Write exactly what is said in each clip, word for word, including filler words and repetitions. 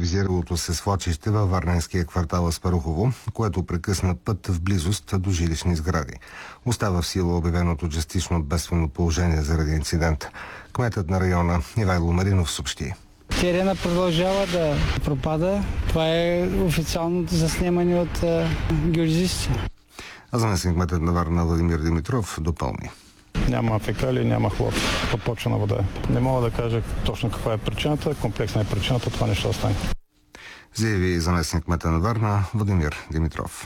активизиралото се свлачище във варненския квартал Аспарухово, което прекъсна път в близост до жилищни сгради. Остава в сила обявеното частично бедствено положение заради инцидент. Кметът на района Ивайло Маринов съобщи. Терена продължава да пропада. Това е официалното заснемане от а, геодезисти. А заместник кметът на Варна Владимир Димитров допълни. Няма фекали, няма хлор, подпочвена вода. Не мога да кажа точно каква е причината, комплексна е причината, това нещо остане. Заяви заместник кмета на Варна Владимир Димитров.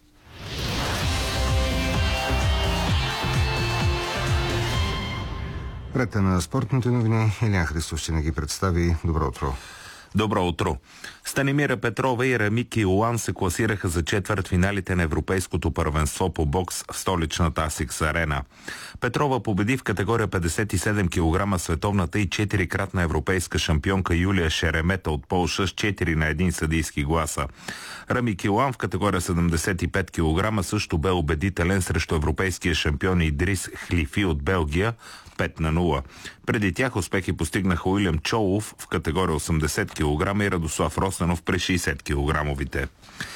Ред на спортните новини, Илиян Христов ще не ги представи. Добро утро. Добро утро. Станимира Петрова и Рамики Иоан се класираха за четвъртфиналите на Европейското първенство по бокс в столичната Асикс арена. Петрова победи в категория петдесет и седем килограма световната и четирикратна европейска шампионка Юлия Шеремета от Полша с четири на един съдийски гласа. Рамики Иоан в категория седемдесет и пет килограма също бе убедителен срещу европейския шампион Идрис Хлифи от Белгия пет на нула. Преди тях успехи постигнаха Уилям Чолов в категория осемдесет килограма и Радослав Росанов при шейсет килограмовите.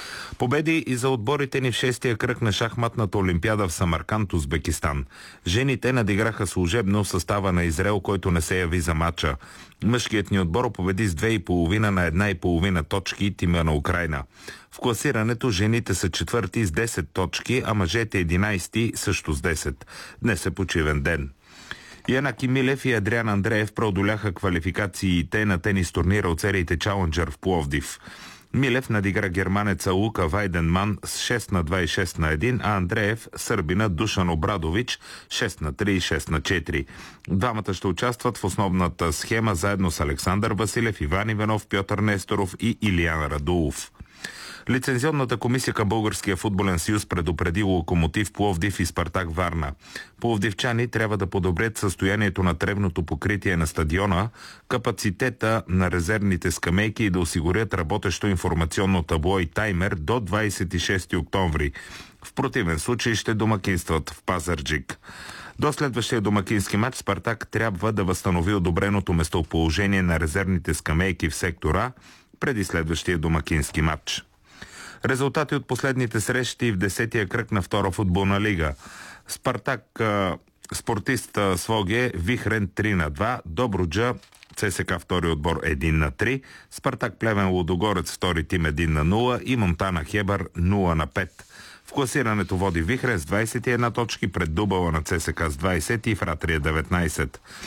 Победи и за отборите ни в шестия кръг на шахматната олимпиада в Самарканд, Узбекистан. Жените надиграха служебно състава на Израел, който не се яви за матча. Мъжкият ни отбор победи с две и половина на една и половина точки тима на Украйна. В класирането жените са четвърти с десет точки, а мъжете единайсти също с десет. Днес е почивен ден. Янаки Милев и Адриан Андреев преодоляха квалификациите на тенис турнира от сериите Чаленджър в Пловдив. Милев надигра германеца Лука Вайденман с шест на два и шест на един, а Андреев сърбина Душан Обрадович шест на три и шест на четири. Двамата ще участват в основната схема заедно с Александър Василев, Иван Иванов, Пьотър Несторов и Илиян Радулов. Лицензионната комисия към Българския футболен съюз предупреди Локомотив Пловдив и Спартак Варна. Пловдивчани трябва да подобрят състоянието на тревното покритие на стадиона, капацитета на резервните скамейки и да осигурят работещо информационно табло и таймер до двадесет и шести октомври. В противен случай ще домакинстват в Пазарджик. До следващия домакински матч Спартак трябва да възстанови одобреното местоположение на резервните скамейки в сектора преди следващия домакински матч. Резултати от последните срещи в десетия кръг на втора футболна лига. Спартак Спортист Своге Вихрен три на два, Добруджа ЦСКА втори отбор един на три, Спартак Плевен Лудогорец втори тим един на нула и Монтана Хебър нула на пет. В класирането води Вихрен с двадесет и една точки пред дубъла на ЦСКА с двадесет и Фратрия деветнадесет.